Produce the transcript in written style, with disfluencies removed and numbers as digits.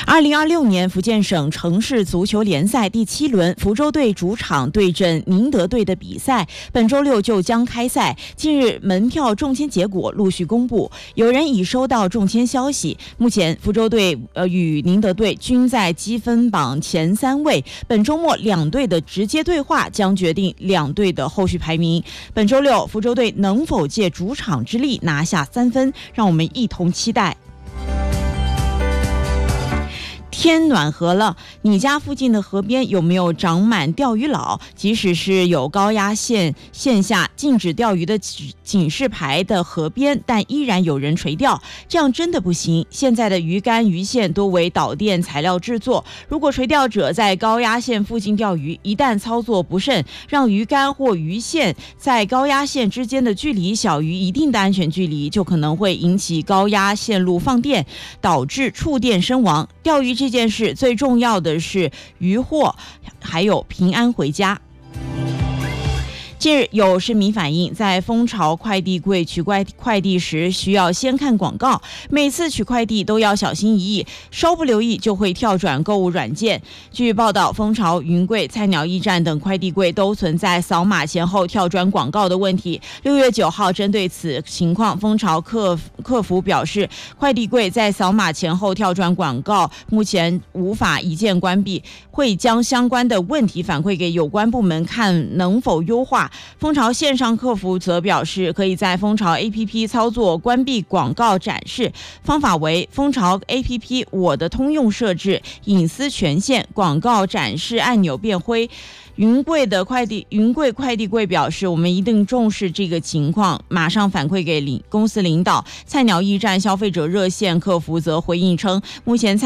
2026年福建省城市足球联赛第7轮，福州队主场对阵宁德队的比赛，本周六就将开赛。近日，门票中签结果陆续公布，有人已收到中签消息。目前，福州队与宁德队均在积分榜前3位。本周末两队的直接对话将决定两队的后续排名。本周六，福州队能否借主场之力拿下3分？让我们一同期待。天暖和了，你家附近的河边有没有长满钓鱼佬？即使是有高压线下禁止钓鱼的警示牌的河边，但依然有人垂钓，这样真的不行。现在的鱼竿鱼线多为导电材料制作，如果垂钓者在高压线附近钓鱼，一旦操作不慎，让鱼竿或鱼线在高压线之间的距离小于一定的安全距离，就可能会引起高压线路放电，导致触电身亡。钓鱼这件事最重要的是渔获，还有平安回家。近日有市民反映，在蜂巢快递柜取快递时需要先看广告，每次取快递都要小心翼翼，稍不留意就会跳转购物软件。据报道，蜂巢、云柜、菜鸟驿站等快递柜都存在扫码前后跳转广告的问题。6月9号，针对此情况，蜂巢客服表示，快递柜在扫码前后跳转广告目前无法一键关闭，会将相关的问题反馈给有关部门看能否优化。蜂巢线上客服则表示，可以在蜂巢 APP 操作关闭广告展示，方法为蜂巢 APP 我的通用设置隐私权限，广告展示按钮变灰。云柜快递柜表示，我们一定重视这个情况，马上反馈给公司领导。菜鸟驿站消费者热线客服则回应称，目前